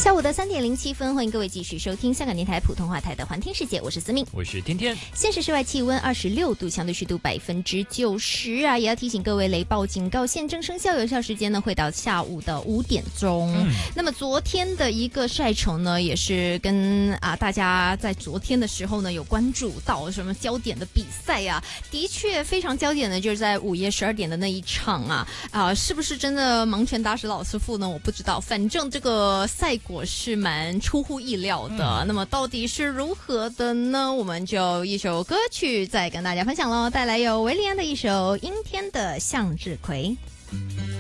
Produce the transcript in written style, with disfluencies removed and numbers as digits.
下午的3:07，欢迎各位继续收听香港电台普通话台的环听世界，我是思敏， 我是天天。 现时室外气温26度，相对湿度90%啊，也要提醒各位，雷暴警告现正生效，有效时间呢会到下午的5点钟。那么昨天的一个赛程呢，也是跟大家在昨天的时候呢有关注到什么焦点的比赛啊，的确非常焦点的就是在午夜12点的那一场是不是真的盲拳打死老师傅呢？我不知道，反正这个赛果是蛮出乎意料的。那么到底是如何的呢？我们就一首歌曲再跟大家分享咯，带来有维利安的一首《阴天的向日葵》。